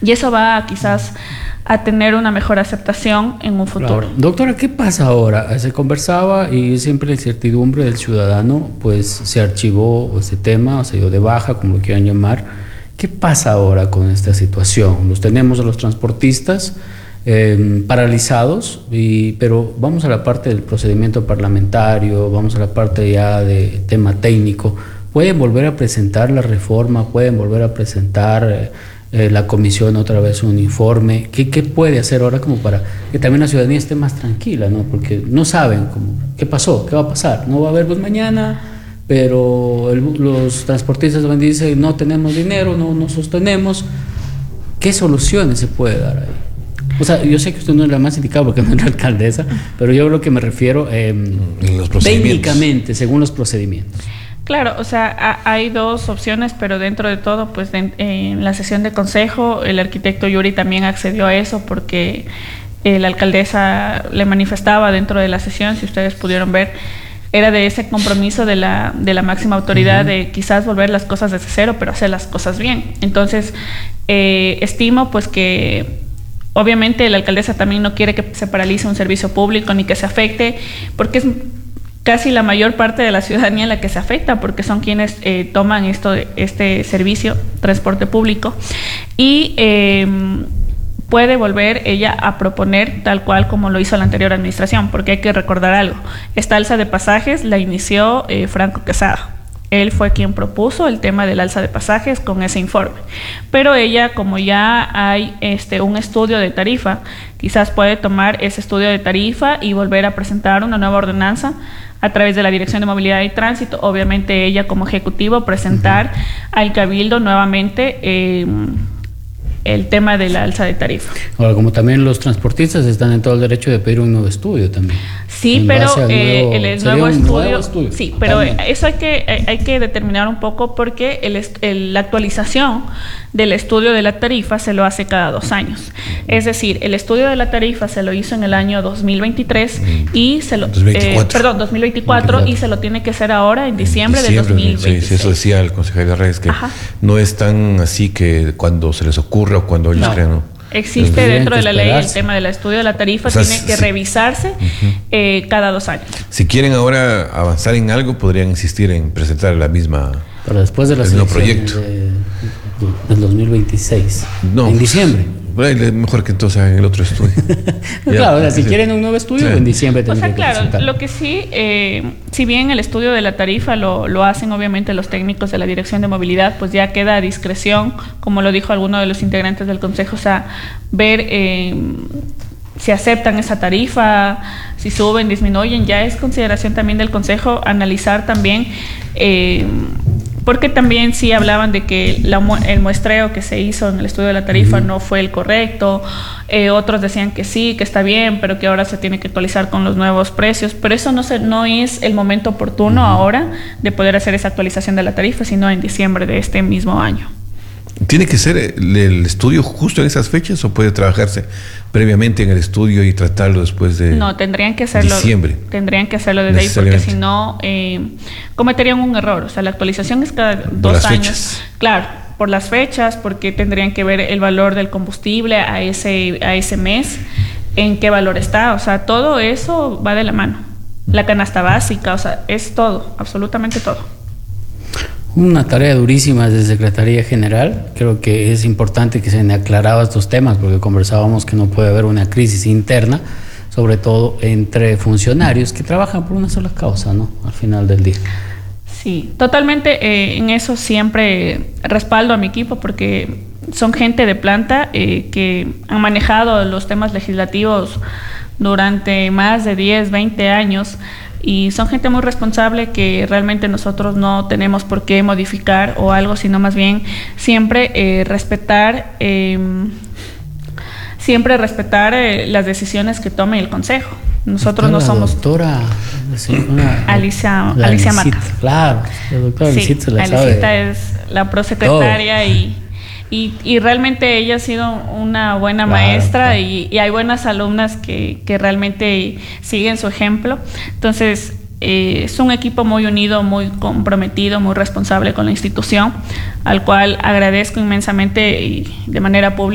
y eso va quizás a tener una mejor aceptación en un futuro. Claro. Doctora, ¿qué pasa ahora? Se conversaba y siempre la incertidumbre del ciudadano, pues se archivó ese tema, se dio de baja, como lo quieran llamar. ¿Qué pasa ahora con esta situación? Los tenemos a los transportistas paralizados, pero vamos a la parte del procedimiento parlamentario, vamos a la parte ya de tema técnico. ¿Pueden volver a presentar la reforma? ¿Pueden volver a presentar la comisión otra vez un informe? ¿Qué puede hacer ahora como para que también la ciudadanía esté más tranquila, ¿no? Porque no saben qué pasó, qué va a pasar. No va a haber pues mañana, pero los transportistas van y dicen no tenemos dinero, no nos sostenemos. ¿Qué soluciones se puede dar ahí? O sea, yo sé que usted no es la más indicada porque no es la alcaldesa, pero yo creo que me refiero técnicamente, según los procedimientos. Claro, o sea, hay dos opciones, pero dentro de todo, pues en la sesión de consejo, el arquitecto Yuri también accedió a eso porque la alcaldesa le manifestaba dentro de la sesión, si ustedes pudieron ver, era de ese compromiso de la máxima autoridad de quizás volver las cosas desde cero, pero hacer las cosas bien. Entonces, estimo pues que obviamente la alcaldesa también no quiere que se paralice un servicio público ni que se afecte, porque es casi la mayor parte de la ciudadanía la que se afecta, porque son quienes toman este servicio, transporte público, y puede volver ella a proponer tal cual como lo hizo la anterior administración, porque hay que recordar algo, esta alza de pasajes la inició Franco Quesada. Él fue quien propuso el tema del alza de pasajes con ese informe. Pero ella, como ya hay un estudio de tarifa, quizás puede tomar ese estudio de tarifa y volver a presentar una nueva ordenanza a través de la Dirección de Movilidad y Tránsito. Obviamente ella como ejecutivo presentar al Cabildo nuevamente el tema de la alza de tarifa. Ahora, como también los transportistas están en todo el derecho de pedir un nuevo estudio también. Sí, pero el nuevo estudio, sí, pero eso hay que determinar un poco porque la actualización del estudio de la tarifa se lo hace cada 2 años. Es decir, el estudio de la tarifa se lo hizo en el año 2023 y 2024 y se lo tiene que hacer ahora en diciembre de 2026. Sí, eso decía el consejero Reyes, que no es tan así que cuando se les ocurre o cuando ellos crean, ¿no? Existe dentro de la ley el tema del estudio de la tarifa, tiene que revisarse cada 2 años. Si quieren ahora avanzar en algo, podrían insistir en presentar la misma. Pero después de las elecciones del 2026, en diciembre. Mejor que entonces hagan el otro estudio. Claro, o sea, si quieren un nuevo estudio, en diciembre tendrían que presentar. Lo que sí, si bien el estudio de la tarifa lo hacen obviamente los técnicos de la Dirección de Movilidad, pues ya queda a discreción, como lo dijo alguno de los integrantes del Consejo, o sea, ver si aceptan esa tarifa, si suben, disminuyen, ya es consideración también del Consejo analizar también, porque también sí hablaban de que el muestreo que se hizo en el estudio de la tarifa no fue el correcto, otros decían que sí, que está bien, pero que ahora se tiene que actualizar con los nuevos precios, pero eso no es el momento oportuno ahora de poder hacer esa actualización de la tarifa, sino en diciembre de este mismo año. ¿Tiene que ser el estudio justo en esas fechas o puede trabajarse previamente en el estudio y tratarlo después de tendrían que hacerlo diciembre? Tendrían que hacerlo desde ahí porque si no cometerían un error. O sea, la actualización es cada 2 años. Fechas. Claro, por las fechas, porque tendrían que ver el valor del combustible a ese mes, en qué valor está. O sea, todo eso va de la mano. La canasta básica, o sea, es todo, absolutamente todo. Una tarea durísima desde Secretaría General. Creo que es importante que se han aclarado estos temas porque conversábamos que no puede haber una crisis interna, sobre todo entre funcionarios que trabajan por una sola causa, ¿no? Al final del día. Sí, totalmente. En eso siempre respaldo a mi equipo porque son gente de planta que han manejado los temas legislativos durante más de 10, 20 años. Y son gente muy responsable que realmente nosotros no tenemos por qué modificar o algo, sino más bien siempre respetar las decisiones que tome el Consejo. Nosotros no somos... Doctora, Alicia Mata. Claro, la doctora Alicita se la sabe. Alicita es la prosecretaria y realmente ella ha sido una buena maestra y hay buenas alumnas que realmente siguen su ejemplo. Entonces, es un equipo muy unido, muy comprometido, muy responsable con la institución, al cual agradezco inmensamente y de manera pública